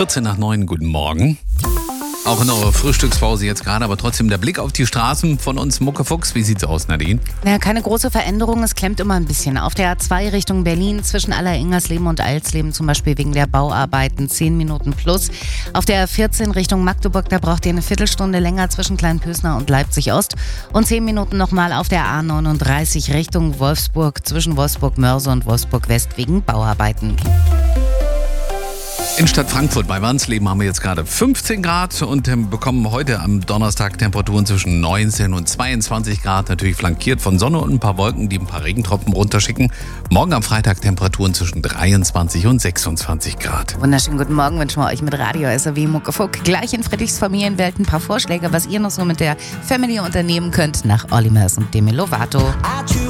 8:14 guten Morgen. Auch in eurer Frühstückspause jetzt gerade, aber trotzdem der Blick auf die Straßen von uns Muckefuchs. Wie sieht's aus, Nadine? Naja, keine große Veränderung, es klemmt immer ein bisschen. Auf der A2 Richtung Berlin zwischen Alleringers-Leben und Alsleben, zum Beispiel wegen der Bauarbeiten, 10 Minuten plus. Auf der A14 Richtung Magdeburg, da braucht ihr eine Viertelstunde länger zwischen Kleinpösner und Leipzig Ost. Und 10 Minuten nochmal auf der A39 Richtung Wolfsburg, zwischen Wolfsburg-Mörse und Wolfsburg-West wegen Bauarbeiten. In Stadt Frankfurt bei Wansleben haben wir jetzt gerade 15 Grad und bekommen heute am Donnerstag Temperaturen zwischen 19 und 22 Grad. Natürlich flankiert von Sonne und ein paar Wolken, die ein paar Regentropfen runterschicken. Morgen am Freitag Temperaturen zwischen 23 und 26 Grad. Wunderschönen guten Morgen wünschen wir euch mit Radio SAW Muckefuck. Gleich in Friedrichs Familienwelt ein paar Vorschläge, was ihr noch so mit der Family unternehmen könnt, nach Olli Murs und Demi Lovato.